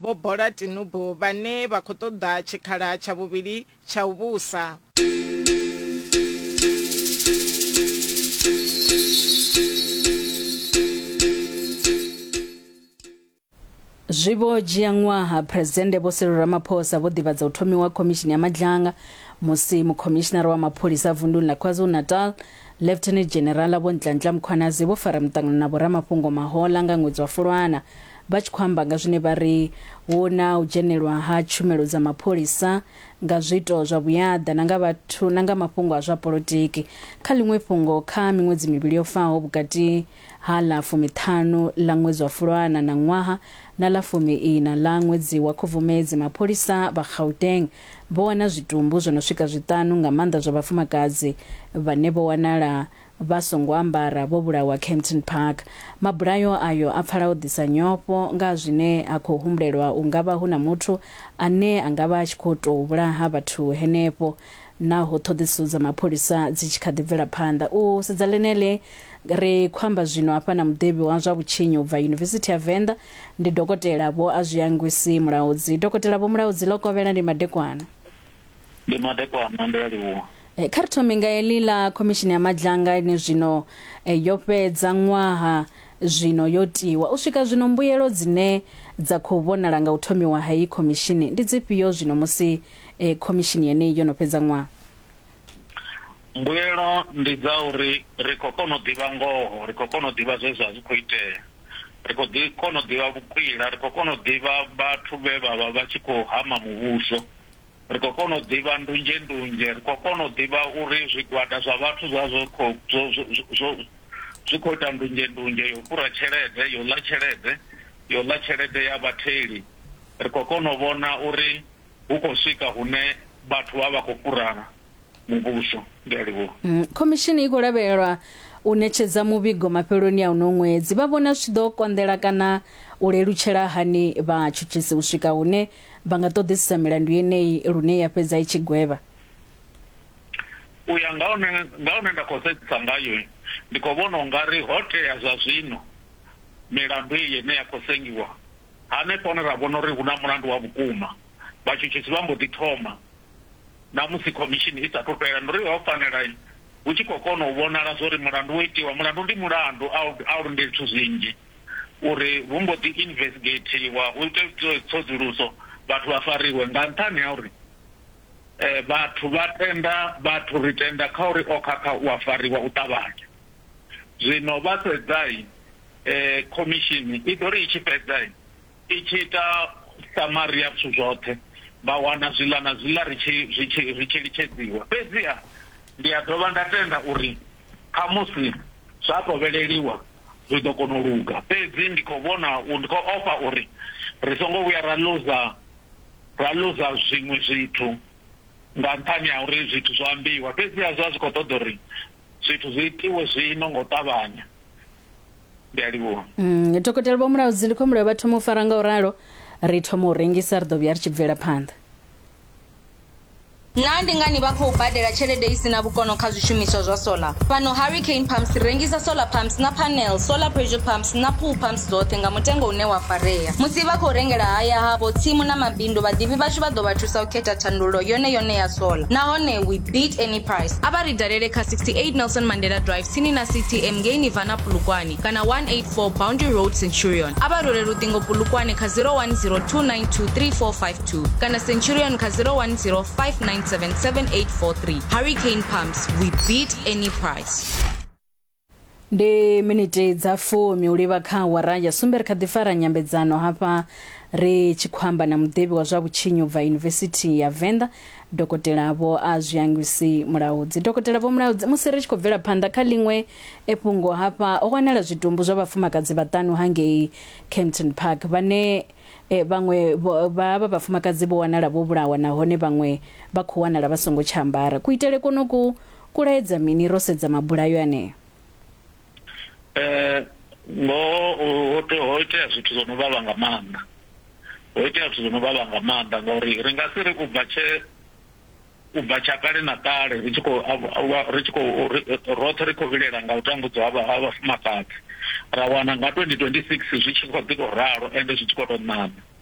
Vho Bola Tinubu vhane vha khou ṱoḓa tshikhala tsha vhuvhili tsha u vhusa. Zwivo dzhia ṅwaha Presidente Vho Cyril Ramaphosa vho ḓivhadza u thomiwa khomishini ya Madlanga musi mukhomishinara wa mapholisa vunḓuni la KwaZulu-Natal Lieutenant General Vho Nhlanhla Mkhwanazi vho fara muṱangano na vhoramafhungo Mahola nga ṅwedzi wa Fulwana vha tshi khou amba nga zwine vha ri hu na u dzhenelwa ha tshumelo dza mapholisa nga zwiito zwa vhuyaḓa na nga vhathu na nga mafhungo a zwa polotiki. Kha ḽiṅwe fhungo kha miṅwedzi mivhili yo faho vhukati ha ḽa 15 ḽa ṅwedzi wa Fulwana na ṅwaha na ḽa 14 ḽa ṅwedzi wa Khubvumedzi mapholisa vha Gauteng vho wana zwitumbu zwo no swika 5 nga maanḓa zwa vhafumakadzi vhane vho wanala vha songo ambara vho vhulawa Kempton Park. Mabulayo ayo a pfala u ḓisa nyofho nga zwine a khou humbulelwa u ngavha hu na muthu ane a ngavha a tshi khou tou vhulaha vhathu henefho naho ṱhoḓisiso dza mapholisa dzi tshi kha ḓi bvela phanḓa. U sedza ḽeneḽe ri khwamba zwino hafha na muḓivhi wa zwa vhutshinyi u bva Yunivesithi ya Venḓa ndi dokotela Vho Azwiyangwisi Mulaudzi. Dokotela Vho Mulaudzi ḽo kovhela ndi madekwana. Ndi madekwana ndi aliwo. Kha ri thome nga heḽi ḽa khomishini ya Madlanga ine zwino yo fhedza ṅwaha zwino yo tiwa u swika zwino mbuyelo dzine dza khou vhonala nga u thomiwa ha iyi khomishini ndi dzifhio zwino musi khomishini yeneyi yo no fhedza ṅwaha? Mbuyelo ndi dza uri ri khou kona u ḓivha ngoho, ri khou kona u ḓivha zwe zwa zwi khou itea, ri khou kona u ḓivha vhukwila, ri khou kona u ḓivha vhathu vhe vha vha vha tshi khou hama muvhuso, ri khou kona u ḓivha ndunzhe, ri khou kona u ḓivha uri zwigwada zwa vhathu zwa zwi khou ita ndunzhe yo fhura tshelede, yo ḽa tshelede ya vhatheli. Ri khou kona u vhona uri hu khou swika hune vhathu vha khou fhurana muvhuso. Ndi aliwo. Khomishini i khou lavhelelwa u ṋetshedza muvhigo mafheloni a uno ṅwedzi. Vha vhona zwi ḓo konḓela kana u lelutshela hani vha tshutshisi u swika hune vha nga ṱoḓisisa milandu yeneyi lune ya fhedza i tshi gwevha? U ya nga hone nda khou sedzisa ngayo ndi khou vhona u nga ri ho tea zwa zwino milandu iyi ine ya khou sengiwa hanefho hone ra vhona uri hu na mulandu wa vhukuma vhatshutshisi vha mbo ḓi thoma na musi khomishini i sa tou fhela ndi uri ho fanela hu tshi khou kona u vhonala zwa uri mulandu wo itiwa, mulandu ndi mulandu a uri ndi zwithu zwinzhi uri hu mbo ḓi investigatiwa hu ite tsedzuluso vhathu vha fariwe nga nṱhani ha uri vhathu ri tenda kha uri o khakha u fariwa u ṱavhanya. Zwino vha sedzai khomishini i ḓo ri i tshi fhedza i tshi ita samari ya zwithu zwoṱhe vha wana zwiḽa na zwiḽa ri tshi litshedziwa. Fhedziha ndi a dovha nda tenda uri kha musi zwa tovheleliwa zwi ḓo kona u luga. Fhedzi ndi khou ofha uri ri songo vhuya ra luza zwiṅwe zwithu nga nṱhani ha uri zwithu zwo ambiwa. Fhedziha zwa zwi khou ṱoḓa uri zwithu zwi itiwe zwino nga u ṱavhanya. Ndi aliwo. Dokotela Vho Mulaudzi ndi khou humbula vha thoma u fara nga u ralo ri thoma u rengisa ri ḓo vhuya ri tshi bvela phanḓa. Na ndi ngani vha khou badela tshelede i sina vhukono kha zwishumiswa zwa solar? Fhano Hurricane Pumps rengisa solar pumps na panel, solar pressure pumps na pool pumps dzoṱhe nga mutengo une wa farea. Musi vha khou rengela haya havho tsimu na mabindu vhaḓivhi vhashu vha ḓo vha thusa u khetha thandulo yone ya solar. Nahone we beat any price. A vha ri dalele kha 68 Nelson Mandela Drive tsini na CTM ngei Nivana Polokwane kana 184 Boundary Road Centurion. A vha role luṱingo Polokwane kha 0102923452 kana Centurion kha 0105977843. Hurricane Pumps, we beat any price. Ndi minute dza 10 u livha kha wara ya sumbe ri kha ḓi fara nyambedzano hafha ri tshi khwamba na muḓivhi wa zwa vhutshinyi u bva Yunivesithi ya Venḓa dokotela Vho Azwiyangwisi Mulaudzi. Dokotela Vho Mulaudzi, musi ri tshi khou bvela phanḓa kha ḽiṅwe fhungo hafha o wanala zwitumbu zwa vhafumakadzi vhaṱanu hangei Kempton Park vhane vhaṅwe vha vhafumakadzi vho wanala vho vhulawa nahone vhaṅwe vha khou wanala vha songo tsha ambara. Kuitele konoku kulaedza mini ro sedza mabulayo aneyo? Ho itea zwithu zwo no vhavha nga maanḓa. Ho itea zwithu zwo no vhavha nga maanḓa ngauri ri nga si ri u bva tsha kale na kale roṱhe ri khou vilela nga u tambudzwa ha vhafumakadzi. Ra wana nga 2026 zwi tshi khou ḓi tou ralo ende zwi tshi khou tou ṋaṋa.